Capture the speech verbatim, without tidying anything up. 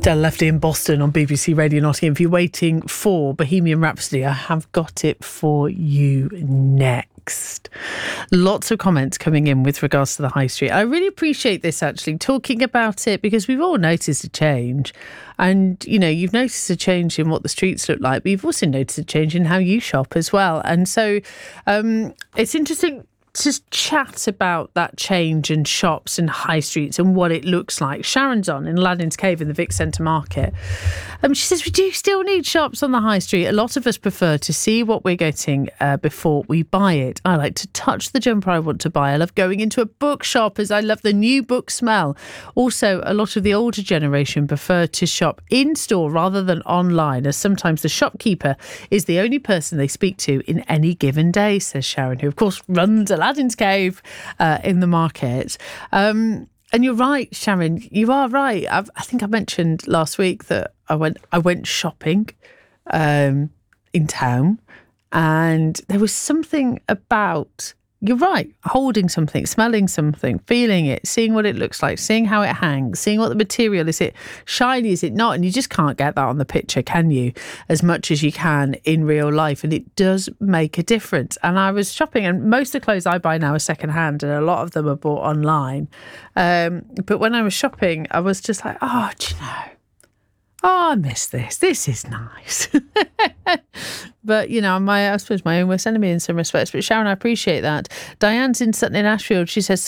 Del Lefty in Boston on B B C Radio Nottingham. If you're waiting for Bohemian Rhapsody, I have got it for you next. Lots of comments coming in with regards to the high street. I really appreciate this, actually, talking about it, because we've all noticed a change. And, you know, you've noticed a change in what the streets look like, but you've also noticed a change in how you shop as well. And so um, it's interesting to chat about that change in shops and high streets and what it looks like. Sharon's on in Aladdin's Cave in the Vic Centre Market. Um, she says we do still need shops on the high street. A lot of us prefer to see what we're getting uh, before we buy it. I like to touch the jumper I want to buy. I love going into a bookshop as I love the new book smell. Also, a lot of the older generation prefer to shop in store rather than online, as sometimes the shopkeeper is the only person they speak to in any given day, says Sharon, who of course runs a Aladdin's Cave uh, in the market. Um, and you're right, Sharon, you are right. I've, I think I mentioned last week that I went I went shopping um, in town, and there was something about, you're right, holding something, smelling something, feeling it, seeing what it looks like, seeing how it hangs, seeing what the material is. It shiny, is it not? And you just can't get that on the picture, can you? As much as you can in real life. And it does make a difference. And I was shopping, and most of the clothes I buy now are secondhand, and a lot of them are bought online. Um, but when I was shopping, I was just like, oh, do you know? Oh, I miss this. This is nice. But, you know, my I suppose my own worst enemy in some respects. But Sharon, I appreciate that. Diane's in Sutton in Ashfield. She says,